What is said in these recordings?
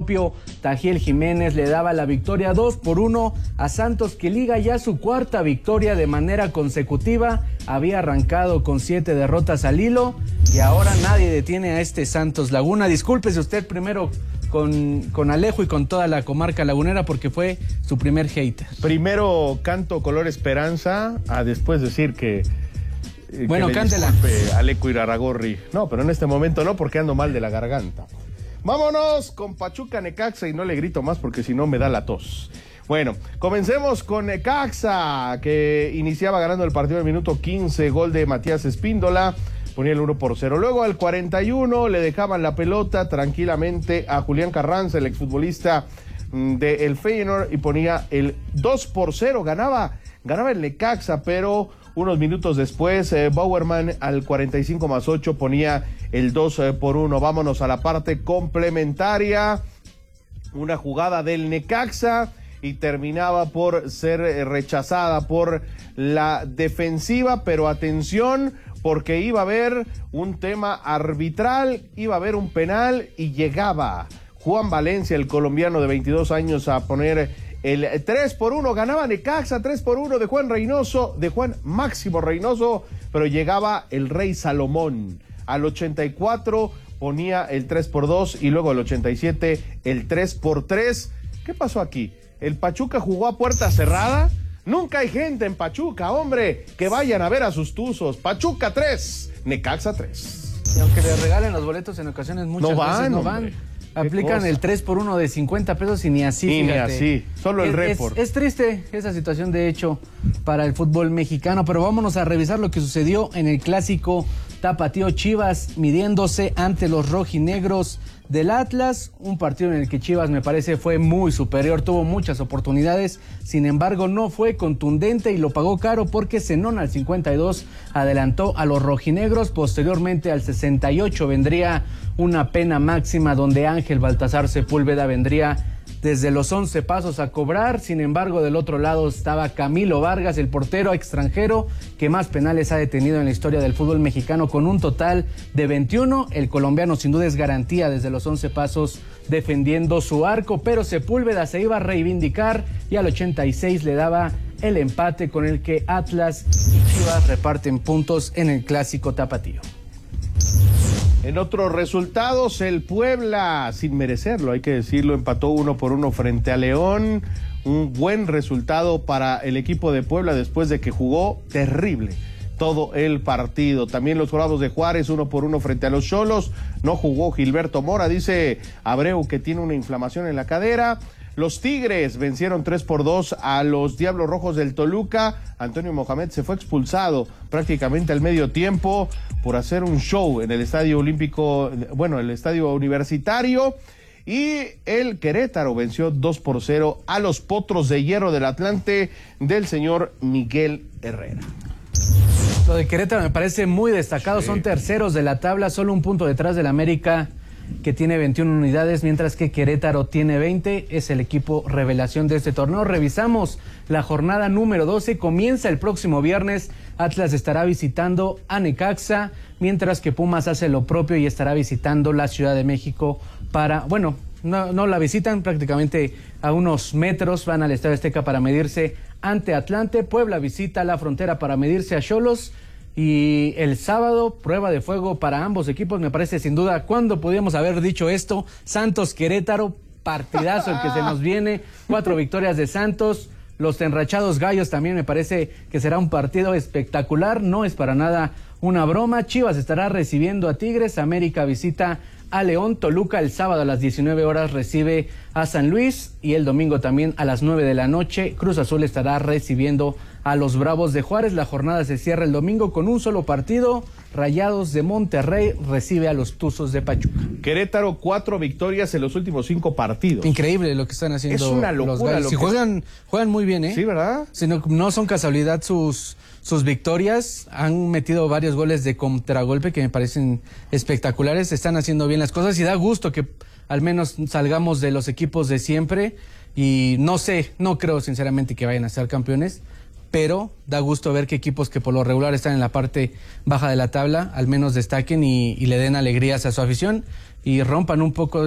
propio Tajiel Jiménez le daba la victoria 2-1 a Santos, que liga ya su cuarta victoria de manera consecutiva. Había arrancado con 7 derrotas al hilo y ahora nadie detiene a este Santos Laguna. Discúlpese usted primero con Alejo y con toda la comarca lagunera porque fue su primer hater. Primero canto color esperanza a después decir que bueno, cántela. Alejo Iraragorri. No, pero en este momento no, porque ando mal de la garganta. Vámonos con Pachuca Necaxa y no le grito más porque si no me da la tos. Bueno, comencemos con Necaxa, que iniciaba ganando el partido en el minuto 15, gol de Matías Espíndola, ponía el 1-0. Luego al 41 le dejaban la pelota tranquilamente a Julián Carranza, el exfutbolista del Feyenoord, y ponía el 2-0. Ganaba el Necaxa, pero unos minutos después Bauerman al 45+8 ponía el 2-1. Vámonos a la parte complementaria. Una jugada del Necaxa y terminaba por ser rechazada por la defensiva, pero atención, porque iba a haber un tema arbitral, iba a haber un penal y llegaba Juan Valencia, el colombiano de 22 años, a poner el 3-1. Ganaba Necaxa 3-1 de Juan Máximo Reynoso, pero llegaba el Rey Salomón. Al 84 ponía el 3-2 y luego al 87 el 3-3. ¿Qué pasó aquí? ¿El Pachuca jugó a puerta cerrada? Nunca hay gente en Pachuca, hombre. Que vayan a ver a sus tuzos. Pachuca 3, Necaxa 3. Y aunque le regalen los boletos en ocasiones, muchas veces no van. Aplican el 3x1 de 50 pesos y ni así. Y fíjate, ni así, solo el report. Es triste esa situación, de hecho, para el fútbol mexicano, pero vámonos a revisar lo que sucedió en el clásico tapatío. Chivas midiéndose ante los rojinegros del Atlas, un partido en el que Chivas me parece fue muy superior, tuvo muchas oportunidades, sin embargo no fue contundente y lo pagó caro porque Zenón al 52 adelantó a los rojinegros. Posteriormente al 68 vendría una pena máxima donde Ángel Baltasar Sepúlveda vendría desde los 11 pasos a cobrar. Sin embargo, del otro lado estaba Camilo Vargas, el portero extranjero que más penales ha detenido en la historia del fútbol mexicano, con un total de 21. El colombiano sin duda es garantía desde los 11 pasos defendiendo su arco, pero Sepúlveda se iba a reivindicar y al 86 le daba el empate con el que Atlas y Chivas reparten puntos en el clásico tapatío. En otros resultados, el Puebla, sin merecerlo, hay que decirlo, empató 1-1 frente a León. Un buen resultado para el equipo de Puebla después de que jugó terrible todo el partido. También los Bravos de Juárez 1-1 frente a los Xolos. No jugó Gilberto Mora, dice Abreu que tiene una inflamación en la cadera. Los Tigres vencieron 3-2 a los Diablos Rojos del Toluca. Antonio Mohamed se fue expulsado prácticamente al medio tiempo por hacer un show en el estadio olímpico, bueno, el estadio universitario. Y el Querétaro venció 2-0 a los Potros de Hierro del Atlante del señor Miguel Herrera. Lo de Querétaro me parece muy destacado, sí. Son terceros de la tabla, solo un punto detrás del América, que tiene 21 unidades, mientras que Querétaro tiene 20, es el equipo revelación de este torneo. Revisamos la jornada número 12, comienza el próximo viernes. Atlas estará visitando a Necaxa, mientras que Pumas hace lo propio y estará visitando la Ciudad de México para, bueno, no la visitan, prácticamente a unos metros van al Estadio Azteca para medirse ante Atlante. Puebla visita la Frontera para medirse a Xolos. Y el sábado, prueba de fuego para ambos equipos, me parece sin duda. ¿Cuándo podíamos haber dicho esto? Santos Querétaro, partidazo el que se nos viene, 4 victorias de Santos. Los enrachados gallos también me parece que será un partido espectacular, no es para nada una broma. Chivas estará recibiendo a Tigres, América visita a León, Toluca el sábado a las 19 horas recibe a San Luis y el domingo también a las 9 de la noche Cruz Azul estará recibiendo a los Bravos de Juárez. La jornada se cierra el domingo con un solo partido. Rayados de Monterrey recibe a los Tuzos de Pachuca. Querétaro 4 victorias en los últimos 5 partidos. Increíble lo que están haciendo. Es una locura. Los gallos. Juegan muy bien, ¿eh? Sí, ¿verdad? Si no son casualidad sus victorias. Han metido varios goles de contragolpe que me parecen espectaculares. Están haciendo bien las cosas y da gusto que al menos salgamos de los equipos de siempre. Y no creo sinceramente que vayan a ser campeones, pero da gusto ver que equipos que por lo regular están en la parte baja de la tabla, al menos destaquen y le den alegrías a su afición y rompan un poco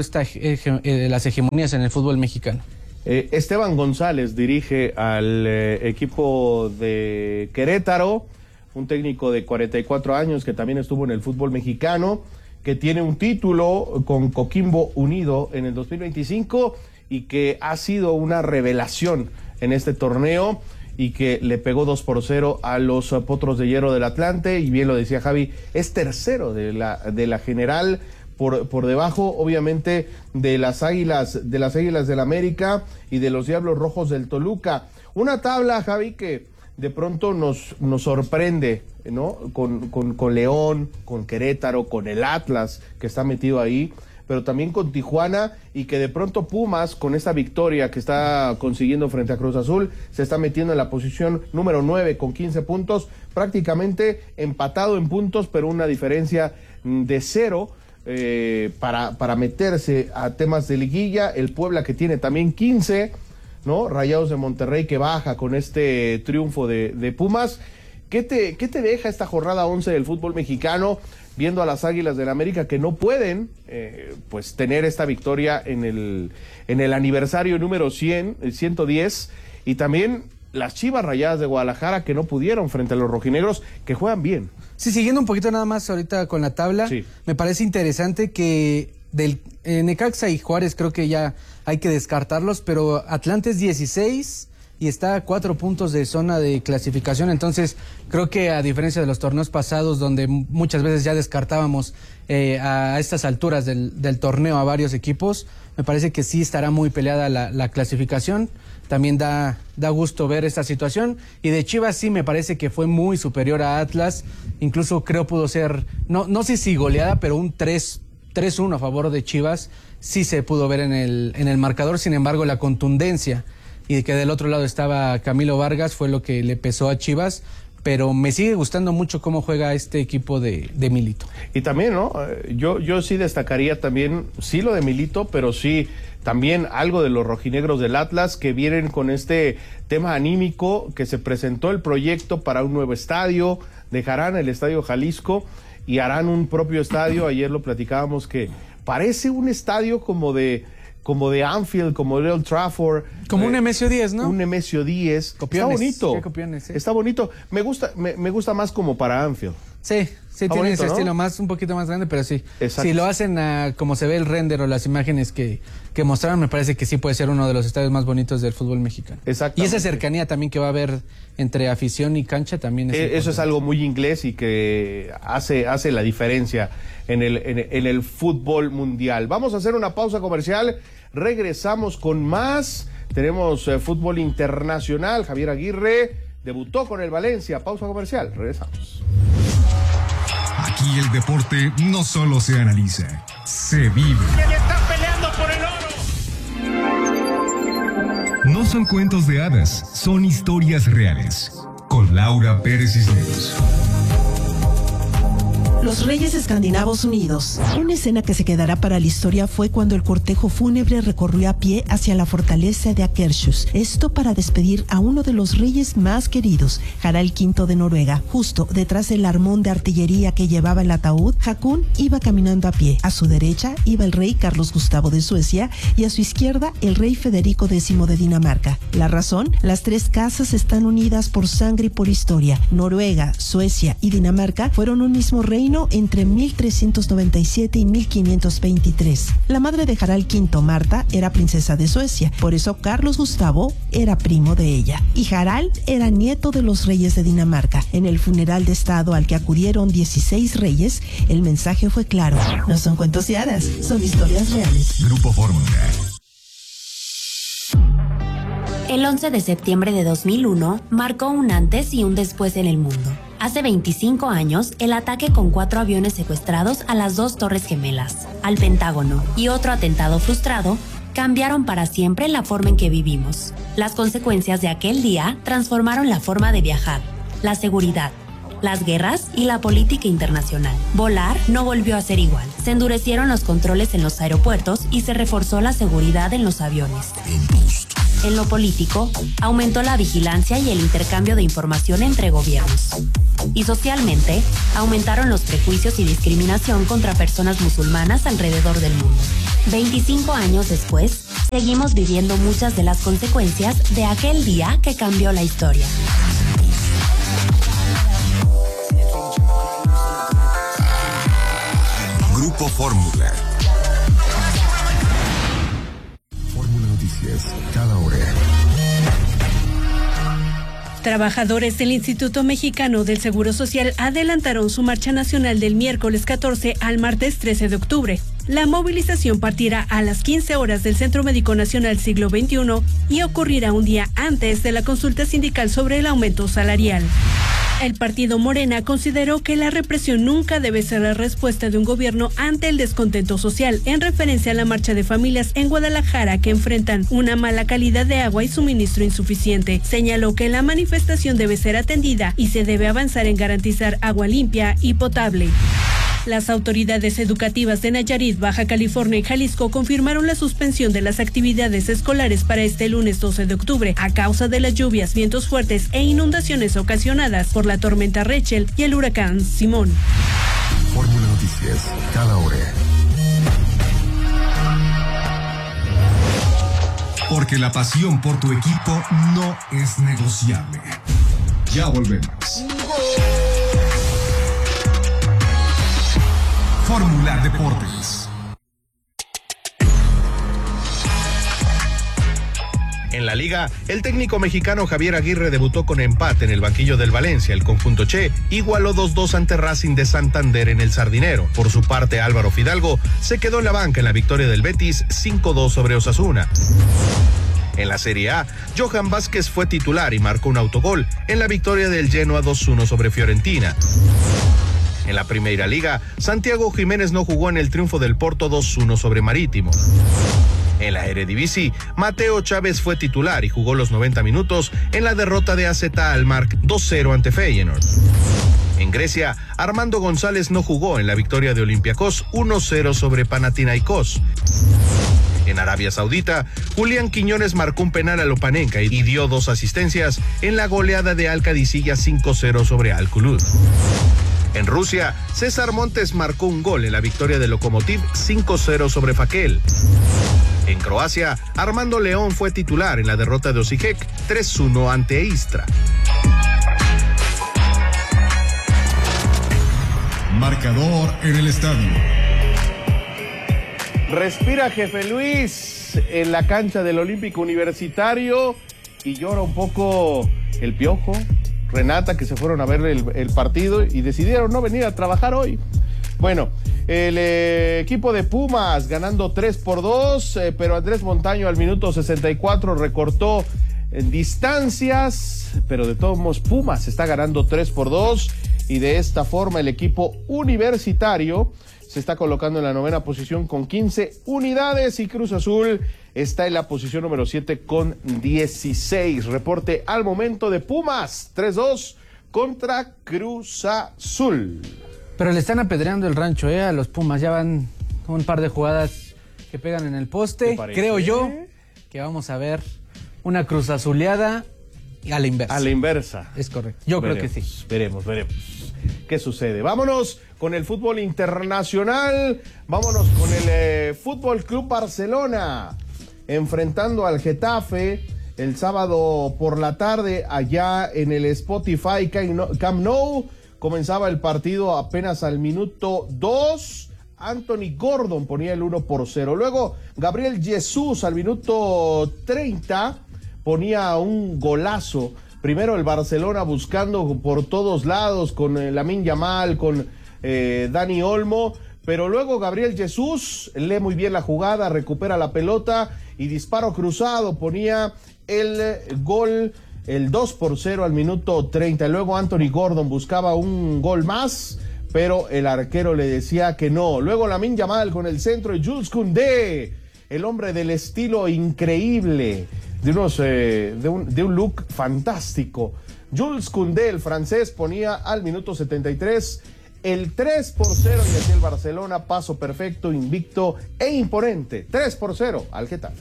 las hegemonías en el fútbol mexicano. Esteban González dirige al equipo de Querétaro, un técnico de 44 años que también estuvo en el fútbol mexicano, que tiene un título con Coquimbo Unido en el 2025 y que ha sido una revelación en este torneo y que le pegó 2-0 a los Potros de Hierro del Atlante, y bien lo decía Javi, es tercero de la general, por debajo obviamente de las Águilas del América y de los Diablos Rojos del Toluca. Una tabla, Javi, que de pronto nos sorprende, ¿no? Con León, con Querétaro, con el Atlas que está metido ahí, pero también con Tijuana, y que de pronto Pumas, con esta victoria que está consiguiendo frente a Cruz Azul, se está metiendo en la posición número 9 con 15 puntos, prácticamente empatado en puntos, pero una diferencia de 0 para meterse a temas de liguilla. El Puebla, que tiene también 15, ¿no? Rayados de Monterrey, que baja con este triunfo de Pumas. ¿Qué te deja esta jornada 11 del fútbol mexicano, viendo a las Águilas del América que no pueden pues tener esta victoria en el aniversario número 110, y también las Chivas Rayadas de Guadalajara que no pudieron frente a los rojinegros, que juegan bien? Sí, siguiendo un poquito nada más ahorita con la tabla, sí. Me parece interesante que del Necaxa y Juárez creo que ya hay que descartarlos, pero Atlante es 16 y está a 4 puntos de zona de clasificación. Entonces creo que, a diferencia de los torneos pasados, donde muchas veces ya descartábamos a estas alturas del torneo a varios equipos, me parece que sí estará muy peleada la clasificación. También da gusto ver esta situación. Y de Chivas sí me parece que fue muy superior a Atlas. Incluso creo pudo ser, no sé si goleada, pero un 3-1 a favor de Chivas sí se pudo ver en el marcador. Sin embargo, la contundencia y que del otro lado estaba Camilo Vargas fue lo que le pesó a Chivas. Pero me sigue gustando mucho cómo juega este equipo de Milito. Y también, ¿no? Yo sí destacaría también, sí, lo de Milito, pero sí también algo de los rojinegros del Atlas, que vienen con este tema anímico, que se presentó el proyecto para un nuevo estadio, dejarán el Estadio Jalisco y harán un propio estadio. Ayer lo platicábamos, que parece un estadio como de Anfield, como de Old Trafford. Como un Nemesio 10, ¿no? Un Nemesio 10. Copiones. Está bonito. Qué copiones, sí. Está bonito. Me gusta más como para Anfield. Sí, tiene bonito, ese, ¿no?, estilo un poquito más grande, pero sí. Exacto. Si lo hacen como se ve el render o las imágenes que mostraron, me parece que sí puede ser uno de los estadios más bonitos del fútbol mexicano. Exacto. Y esa cercanía también que va a haber entre afición y cancha también es eso es algo muy inglés y que hace la diferencia en el fútbol mundial. Vamos a hacer una pausa comercial. Regresamos con más. Tenemos fútbol internacional. Javier Aguirre debutó con el Valencia. Pausa comercial. Regresamos. Aquí el deporte no solo se analiza, se vive. ¡Están peleando por el oro! No son cuentos de hadas, son historias reales. Con Laura Pérez Cisneros. Los Reyes Escandinavos Unidos. Una escena que se quedará para la historia fue cuando el cortejo fúnebre recorrió a pie hacia la fortaleza de Akershus. Esto para despedir a uno de los reyes más queridos, Harald V de Noruega. Justo detrás del armón de artillería que llevaba el ataúd, Hakon iba caminando a pie. A su derecha iba el rey Carlos Gustavo de Suecia y a su izquierda el rey Federico X de Dinamarca. La razón: las tres casas están unidas por sangre y por historia. Noruega, Suecia y Dinamarca fueron un mismo reino entre 1397 y 1523. La madre de Harald V, Marta, era princesa de Suecia, por eso Carlos Gustavo era primo de ella. Y Harald era nieto de los reyes de Dinamarca. En el funeral de estado al que acudieron 16 reyes, el mensaje fue claro: no son cuentos de hadas, son historias reales. Grupo Fórmula. El 11 de septiembre de 2001 marcó un antes y un después en el mundo. Hace 25 años, el ataque con 4 aviones secuestrados a las 2 Torres Gemelas, al Pentágono y otro atentado frustrado cambiaron para siempre la forma en que vivimos. Las consecuencias de aquel día transformaron la forma de viajar, la seguridad, las guerras y la política internacional. Volar no volvió a ser igual. Se endurecieron los controles en los aeropuertos y se reforzó la seguridad en los aviones. En lo político, aumentó la vigilancia y el intercambio de información entre gobiernos. Y socialmente, aumentaron los prejuicios y discriminación contra personas musulmanas alrededor del mundo. 25 años después, seguimos viviendo muchas de las consecuencias de aquel día que cambió la historia. Grupo Fórmula. Fórmula Noticias, cada hora. Trabajadores del Instituto Mexicano del Seguro Social adelantaron su marcha nacional del miércoles 14 al martes 13 de octubre. La movilización partirá a las 15 horas del Centro Médico Nacional Siglo XXI y ocurrirá un día antes de la consulta sindical sobre el aumento salarial. El partido Morena consideró que la represión nunca debe ser la respuesta de un gobierno ante el descontento social, en referencia a la marcha de familias en Guadalajara que enfrentan una mala calidad de agua y suministro insuficiente. Señaló que la manifestación debe ser atendida y se debe avanzar en garantizar agua limpia y potable. Las autoridades educativas de Nayarit, Baja California y Jalisco confirmaron la suspensión de las actividades escolares para este lunes 12 de octubre a causa de las lluvias, vientos fuertes e inundaciones ocasionadas por la tormenta Rachel y el huracán Simón. Fórmula Noticias, cada hora. Porque la pasión por tu equipo no es negociable. Ya volvemos. Fórmula Deportes. En la Liga, el técnico mexicano Javier Aguirre debutó con empate en el banquillo del Valencia. El conjunto Che igualó 2-2 ante Racing de Santander en el Sardinero. Por su parte, Álvaro Fidalgo se quedó en la banca en la victoria del Betis 5-2 sobre Osasuna. En la Serie A, Johan Vázquez fue titular y marcó un autogol en la victoria del Genoa 2-1 sobre Fiorentina. En la Primera Liga, Santiago Jiménez no jugó en el triunfo del Porto 2-1 sobre Marítimo. En la Eredivisie, Mateo Chávez fue titular y jugó los 90 minutos en la derrota de AZ Alkmaar 2-0 ante Feyenoord. En Grecia, Armando González no jugó en la victoria de Olympiacos 1-0 sobre Panathinaikos. En Arabia Saudita, Julián Quiñones marcó un penal a Lopanenka y dio 2 asistencias en la goleada de Al Qadisiyah 5-0 sobre Al Khulud. En Rusia, César Montes marcó un gol en la victoria de Lokomotiv 5-0 sobre Fakel. En Croacia, Armando León fue titular en la derrota de Osijek 3-1 ante Istra. Marcador en el estadio. Respira, jefe Luis, en la cancha del Olímpico Universitario y llora un poco el Piojo, Renata, que se fueron a ver el partido y decidieron no venir a trabajar hoy. Bueno, el equipo de Pumas ganando 3-2, pero Andrés Montaño al minuto 64 recortó distancias, pero de todos modos Pumas está ganando 3-2 y de esta forma el equipo universitario se está colocando en la 9ª posición con 15 unidades y Cruz Azul está en la posición número 7 con 16. Reporte al momento de Pumas, 3-2 contra Cruz Azul. Pero le están apedreando el rancho, a los Pumas. Ya van un par de jugadas que pegan en el poste. Creo yo que vamos a ver una Cruz Azuleada a la inversa. A la inversa. Es correcto. Yo creo que sí. Veremos qué sucede. Vámonos con el fútbol internacional. Vámonos con el Fútbol Club Barcelona enfrentando al Getafe el sábado por la tarde allá en el Spotify Camp Nou. Comenzaba el partido apenas al minuto 2. Anthony Gordon ponía el 1-0. Luego Gabriel Jesús al minuto 30 ponía un golazo. Primero el Barcelona buscando por todos lados con Lamine Yamal, con Dani Olmo, pero luego Gabriel Jesús lee muy bien la jugada, recupera la pelota y disparo cruzado, ponía el gol, el 2-0 al minuto 30. Luego Anthony Gordon buscaba un gol más, pero el arquero le decía que no. Luego Lamine Yamal con el centro y Jules Koundé, el hombre del estilo increíble, de un look fantástico. Jules Koundé, el francés, ponía al minuto 73 el 3-0 y así el Barcelona, paso perfecto, invicto e imponente, 3-0 al Getafe.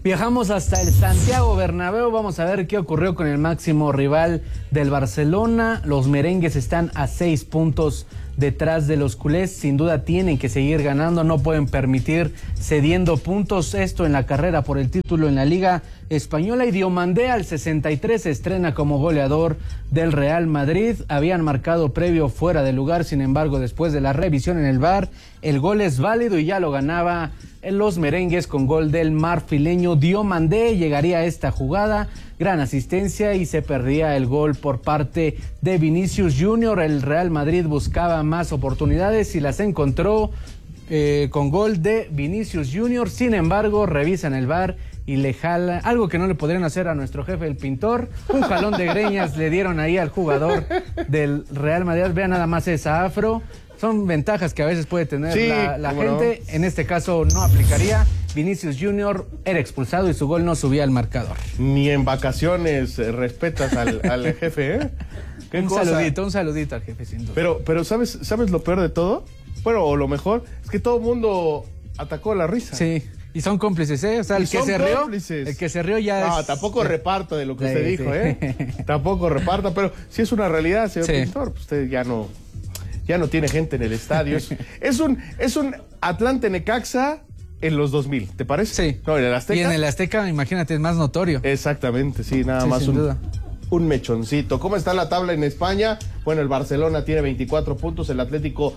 Viajamos hasta el Santiago Bernabéu, vamos a ver qué ocurrió con el máximo rival del Barcelona. Los merengues están a 6 puntos detrás de los culés, sin duda tienen que seguir ganando, no pueden permitir cediendo puntos, esto en la carrera por el título en la Liga Española. Y Diomandé al 63 se estrena como goleador del Real Madrid, habían marcado previo fuera de lugar, sin embargo después de la revisión en el VAR, el gol es válido y ya lo ganaba en los merengues con gol del marfileño Diomandé. Llegaría a esta jugada, gran asistencia y se perdía el gol por parte de Vinicius Junior. El Real Madrid buscaba más oportunidades y las encontró con gol de Vinicius Junior. Sin embargo, revisan el VAR y le jala, algo que no le podrían hacer a nuestro jefe el pintor, un jalón de greñas le dieron ahí al jugador del Real Madrid. Vean nada más esa afro. Son ventajas que a veces puede tener la gente. No. En este caso no aplicaría. Vinicius Junior era expulsado y su gol no subía al marcador. Ni en vacaciones respetas al jefe, ¿eh? Un saludito al jefe, sin duda. Pero ¿sabes lo peor de todo? Bueno, o lo mejor, es que todo el mundo atacó la risa. Sí. Y son cómplices, ¿eh? O sea, el que se rió ya es... No, tampoco reparta de lo que usted dijo, ¿eh? Tampoco reparta, pero si es una realidad, señor pintor, pues usted ya no tiene gente en el estadio. Es un Atlante Necaxa en los 2000, ¿te parece? Sí. No, en el Azteca. Y en el Azteca, imagínate, es más notorio. Exactamente, sí, nada más un mechoncito. ¿Cómo está la tabla en España? Bueno, el Barcelona tiene 24 puntos, el Atlético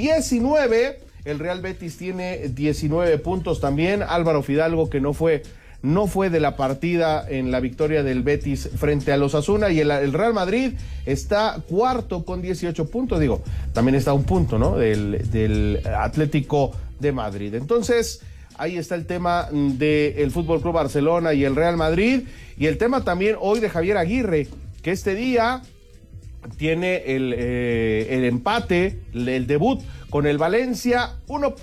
19, el Real Betis tiene 19 puntos también. Álvaro Fidalgo, que no fue de la partida en la victoria del Betis frente a los Osasuna, y el Real Madrid está cuarto con 18 puntos, también está un punto, ¿no? del Atlético de Madrid. Entonces, ahí está el tema del Fútbol Club Barcelona y el Real Madrid, y el tema también hoy de Javier Aguirre, que este día tiene el empate, el debut con el Valencia,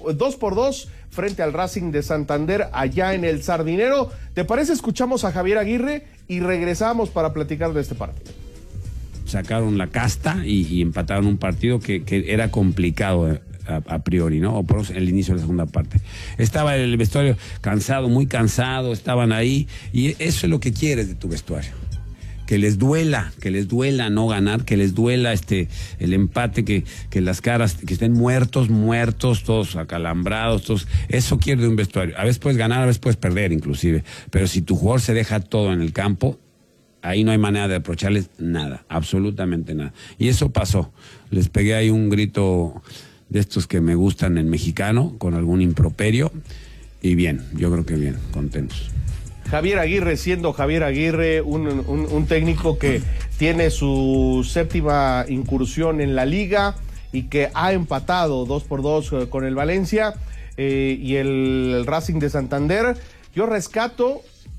2-2 frente al Racing de Santander allá en el Sardinero. ¿Te parece? Escuchamos a Javier Aguirre y regresamos para platicar de este partido. Sacaron la casta y empataron un partido que era complicado a priori, ¿no? O por el inicio de la segunda parte. Estaba el vestuario cansado, muy cansado, estaban ahí, y eso es lo que quieres de tu vestuario. Que les duela no ganar, que les duela el empate, que las caras, que estén muertos, todos acalambrados, todos. Eso quiere de un vestuario. A veces puedes ganar, a veces puedes perder inclusive, pero si tu jugador se deja todo en el campo, ahí no hay manera de reprocharles nada, absolutamente nada. Y eso pasó. Les pegué ahí un grito de estos que me gustan en mexicano, con algún improperio, y bien, yo creo que bien, contentos. Javier Aguirre siendo Javier Aguirre, un técnico que tiene su séptima incursión en la liga y que ha empatado 2-2 con el Valencia y el Racing de Santander. Yo rescato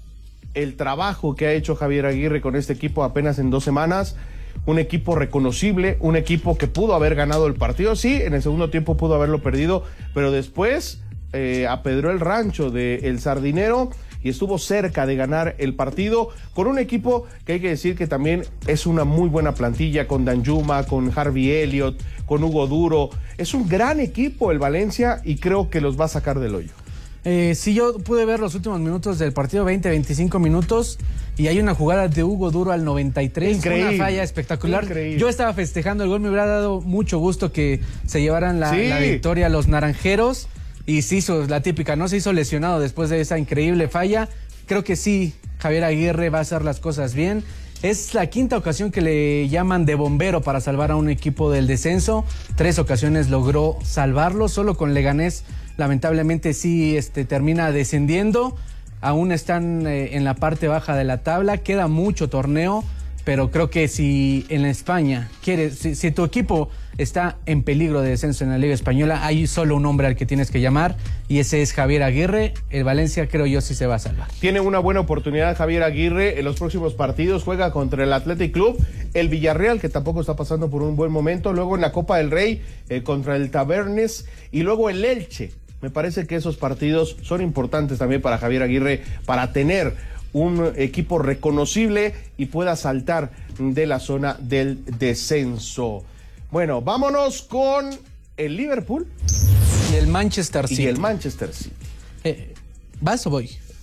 el trabajo que ha hecho Javier Aguirre con este equipo apenas en 2 semanas. Un equipo reconocible, un equipo que pudo haber ganado el partido, sí, en el segundo tiempo pudo haberlo perdido, pero después apedreó el rancho del Sardinero y estuvo cerca de ganar el partido con un equipo que hay que decir que también es una muy buena plantilla, con Danjuma, con Harvey Elliott, con Hugo Duro. Es un gran equipo el Valencia y creo que los va a sacar del hoyo. Sí, yo pude ver los últimos minutos del partido, 20-25 minutos, y hay una jugada de Hugo Duro al 93, increíble, una falla espectacular. Increíble. Yo estaba festejando el gol, me hubiera dado mucho gusto que se llevaran la victoria los naranjeros, y se hizo la típica, no se hizo lesionado después de esa increíble falla. Creo que sí, Javier Aguirre va a hacer las cosas bien. Es la quinta ocasión que le llaman de bombero para salvar a un equipo del descenso. 3 ocasiones logró salvarlo, solo con Leganés lamentablemente sí termina descendiendo. Aún están en la parte baja de la tabla, queda mucho torneo, pero creo que si en España si tu equipo está en peligro de descenso en la Liga Española, hay solo un hombre al que tienes que llamar, y ese es Javier Aguirre. El Valencia creo yo sí se va a salvar. Tiene una buena oportunidad Javier Aguirre en los próximos partidos. Juega contra el Athletic Club, el Villarreal, que tampoco está pasando por un buen momento, luego en la Copa del Rey contra el Tabernes, y luego el Elche. Me parece que esos partidos son importantes también para Javier Aguirre, para tener un equipo reconocible y pueda saltar de la zona del descenso. Bueno, vámonos con el Liverpool y el Manchester City. Y el Manchester City. ¿Vas o voy?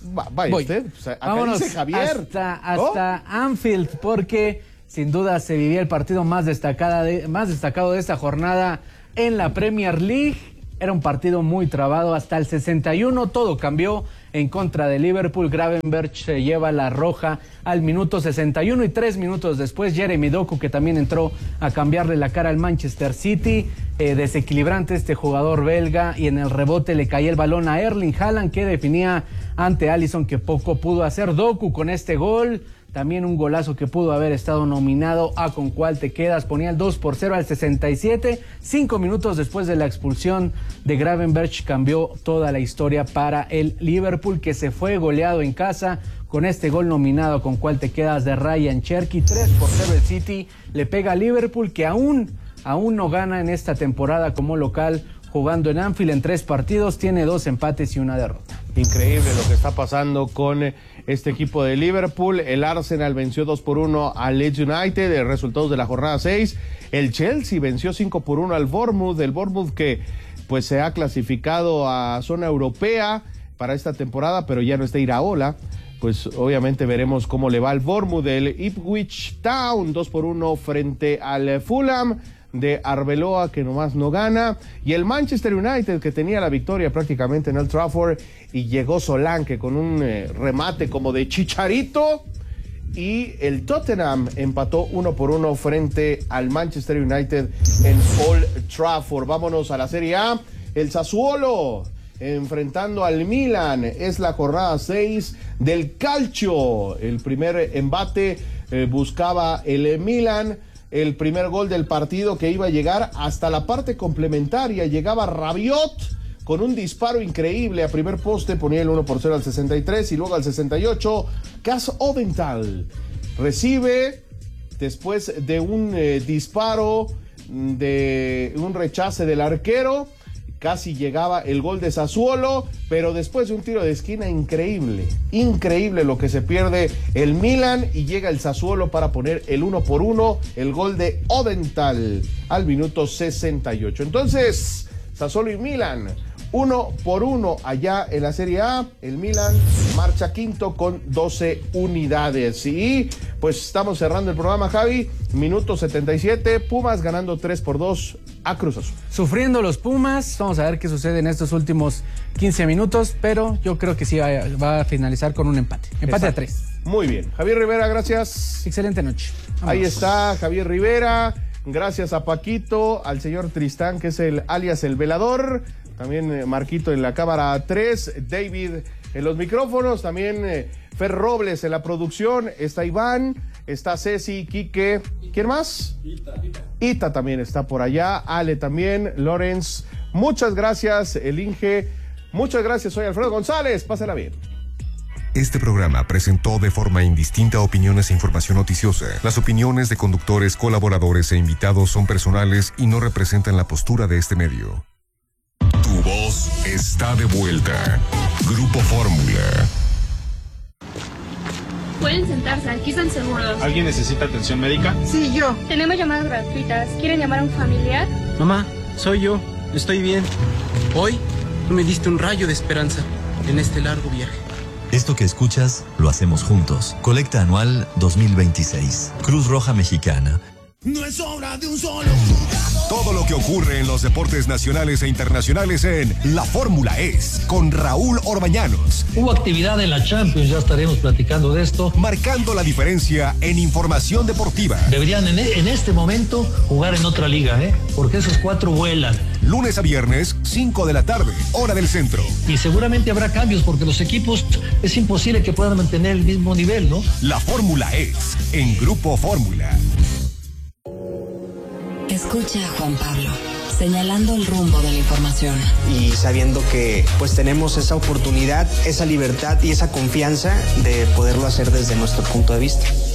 Vaya usted, Vámonos dice Javier. Hasta Anfield, porque sin duda se vivía el partido más destacado de esta jornada en la Premier League. Era un partido muy trabado hasta el 61, todo cambió en contra de Liverpool. Gravenberch se lleva la roja al minuto 61 y 3 minutos después Jeremy Doku, que también entró a cambiarle la cara al Manchester City. Desequilibrante este jugador belga, y en el rebote le caía el balón a Erling Haaland, que definía ante Alisson, que poco pudo hacer. Doku con este gol, también un golazo que pudo haber estado nominado a Con Cuál Te Quedas, ponía el 2-0 al 67, 5 minutos después de la expulsión de Gravenberch cambió toda la historia para el Liverpool, que se fue goleado en casa con este gol nominado a Con Cuál Te Quedas de Ryan Cherky. 3-0 el City le pega a Liverpool, que aún no gana en esta temporada como local, jugando en Anfield en 3 partidos, tiene 2 empates y 1 derrota. Increíble lo que está pasando con este equipo de Liverpool. El Arsenal venció 2-1 al Leeds United, resultados de la jornada 6. El Chelsea venció 5-1 al Bournemouth, el Bournemouth que pues se ha clasificado a zona europea para esta temporada, pero ya no está Iraola. Pues obviamente veremos cómo le va al Bournemouth. El Ipswich Town 2-1 frente al Fulham de Arbeloa, que nomás no gana, y el Manchester United, que tenía la victoria prácticamente en Old Trafford, y llegó Solanke con un remate como de Chicharito, y el Tottenham empató 1-1 frente al Manchester United en Old Trafford. Vámonos a la Serie A. El Sassuolo enfrentando al Milan, es la jornada 6 del Calcio. El primer embate buscaba el Milan, el primer gol del partido, que iba a llegar hasta la parte complementaria. Llegaba Rabiot con un disparo increíble a primer poste, ponía el 1-0 al 63, y luego al 68 Cas Odental recibe, después de un disparo, de un rechace del arquero, casi llegaba el gol de Sassuolo, pero después de un tiro de esquina increíble lo que se pierde el Milan, y llega el Sassuolo para poner el 1-1, el gol de Odental al minuto 68. Entonces, Sassuolo y Milan, 1-1 allá en la Serie A. El Milan marcha quinto con 12 unidades. Y pues estamos cerrando el programa, Javi. Minuto 77, Pumas ganando 3-2 a Cruz Azul. Sufriendo los Pumas, vamos a ver qué sucede en estos últimos 15 minutos, pero yo creo que sí va a finalizar con un empate. Empate a 3. Muy bien. Javier Rivera, gracias. Excelente noche. Vámonos. Ahí está Javier Rivera. Gracias a Paquito, al señor Tristán, que es el alias el velador. También Marquito en la cámara 3, David en los micrófonos, también Fer Robles en la producción, está Iván, está Ceci, Quique, ¿quién más? Ita también está por allá, Ale también, Lorenz, muchas gracias, el Inge, muchas gracias, soy Alfredo González, pásela bien. Este programa presentó de forma indistinta opiniones e información noticiosa. Las opiniones de conductores, colaboradores e invitados son personales y no representan la postura de este medio. Tu voz está de vuelta. Grupo Fórmula. Pueden sentarse, aquí están seguros. ¿Alguien necesita atención médica? Sí, yo. Tenemos llamadas gratuitas. ¿Quieren llamar a un familiar? Mamá, soy yo. Estoy bien. Hoy me diste un rayo de esperanza en este largo viaje. Esto que escuchas lo hacemos juntos. Colecta anual 2026. Cruz Roja Mexicana. No es obra de un solo jugador. Todo lo que ocurre en los deportes nacionales e internacionales en La Fórmula Es, con Raúl Orbañanos. Hubo actividad en la Champions, ya estaremos platicando de esto. Marcando la diferencia en información deportiva. Deberían en este momento jugar en otra liga, porque esos 4 vuelan. Lunes a viernes, 5 de la tarde, hora del centro. Y seguramente habrá cambios, porque los equipos es imposible que puedan mantener el mismo nivel, ¿no? La Fórmula Es, en Grupo Fórmula. Escucha a Juan Pablo, señalando el rumbo de la información. Y sabiendo que pues tenemos esa oportunidad, esa libertad y esa confianza de poderlo hacer desde nuestro punto de vista.